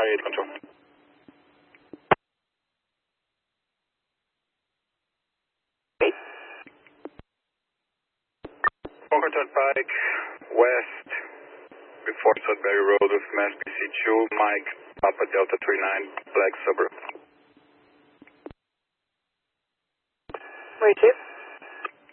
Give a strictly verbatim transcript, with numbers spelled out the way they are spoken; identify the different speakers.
Speaker 1: eight control.
Speaker 2: eight.
Speaker 1: Walker Turnpike, west, before Sudbury Road with Mass P C two, Mike, Papa Delta three nine, Black Suburb.
Speaker 2: Wait, two.